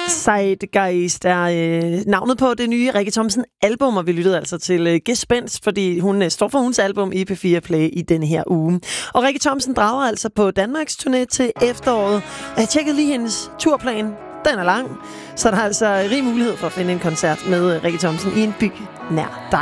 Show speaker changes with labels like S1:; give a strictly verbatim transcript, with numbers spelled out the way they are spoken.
S1: Zeitgeist er øh, navnet på det nye Rikke Thomsen album, og vi lyttede altså til øh, Gespenst, fordi hun øh, står for hendes album i P fire Play i denne her uge. Og Rikke Thomsen drager altså på Danmarks turné til efteråret. Og jeg tjekkede lige hendes turplan. Den er lang, så der er altså rig mulighed for at finde en koncert med Rikke Thomsen i en by nær dig.